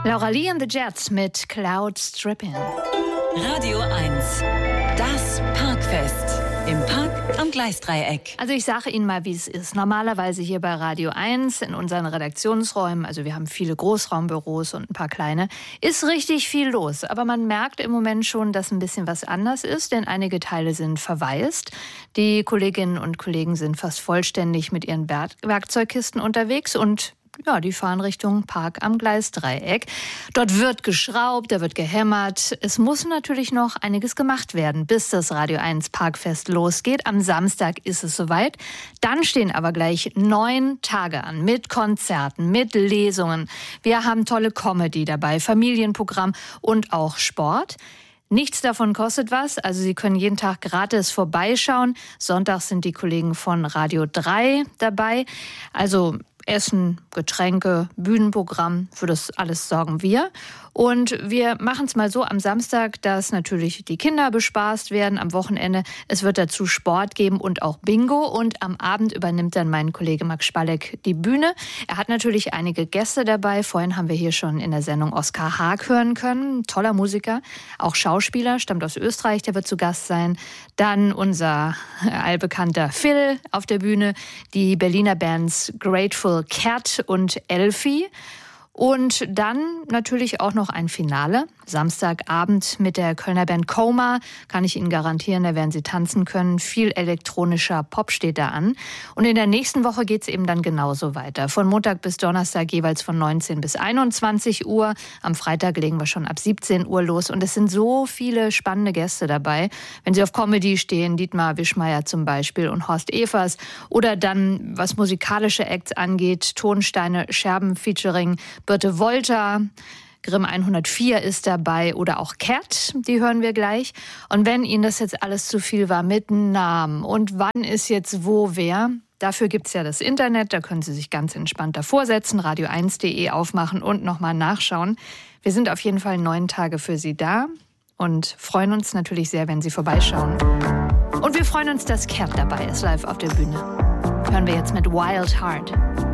Laura Lee and the Jets mit Cloud Stripping. Radio 1, das Parkfest. Im Park am Gleisdreieck. Also ich sage Ihnen mal, wie es ist. Normalerweise hier bei Radio 1 in unseren Redaktionsräumen, also wir haben viele Großraumbüros und ein paar kleine, ist richtig viel los. Aber man merkt im Moment schon, dass ein bisschen was anders ist, denn einige Teile sind verwaist. Die Kolleginnen und Kollegen sind fast vollständig mit ihren Werkzeugkisten unterwegs und ja, die fahren Richtung Park am Gleisdreieck. Dort wird geschraubt, da wird gehämmert. Es muss natürlich noch einiges gemacht werden, bis das Radio 1 Parkfest losgeht. Am Samstag ist es soweit. Dann stehen aber gleich 9 Tage an mit Konzerten, mit Lesungen. Wir haben tolle Comedy dabei, Familienprogramm und auch Sport. Nichts davon kostet was, also Sie können jeden Tag gratis vorbeischauen. Sonntags sind die Kollegen von Radio 3 dabei. Also Essen, Getränke, Bühnenprogramm, für das alles sorgen wir. Und wir machen es mal so am Samstag, dass natürlich die Kinder bespaßt werden am Wochenende. Es wird dazu Sport geben und auch Bingo. Und am Abend übernimmt dann mein Kollege Max Spalleck die Bühne. Er hat natürlich einige Gäste dabei. Vorhin haben wir hier schon in der Sendung Oskar Haag hören können. Toller Musiker, auch Schauspieler, stammt aus Österreich, der wird zu Gast sein. Dann unser allbekannter Phil auf der Bühne, die Berliner Bands Grateful Cat und Elfie. Und dann natürlich auch noch ein Finale, Samstagabend mit der Kölner Band Coma. Kann ich Ihnen garantieren, da werden Sie tanzen können. Viel elektronischer Pop steht da an. Und in der nächsten Woche geht es eben dann genauso weiter. Von Montag bis Donnerstag jeweils von 19 bis 21 Uhr. Am Freitag legen wir schon ab 17 Uhr los. Und es sind so viele spannende Gäste dabei. Wenn Sie auf Comedy stehen, Dietmar Wischmeier zum Beispiel und Horst Evers. Oder dann, was musikalische Acts angeht, Tonsteine Scherben featuring Birte Wolter, Grimm 104 ist dabei oder auch Cat, die hören wir gleich. Und wenn Ihnen das jetzt alles zu viel war mit Namen und wann ist jetzt wo wer, dafür gibt's ja das Internet, da können Sie sich ganz entspannt davor setzen, radio1.de aufmachen und nochmal nachschauen. Wir sind auf jeden Fall 9 Tage für Sie da und freuen uns natürlich sehr, wenn Sie vorbeischauen. Und wir freuen uns, dass Cat dabei ist, live auf der Bühne. Hören wir jetzt mit Wild Heart.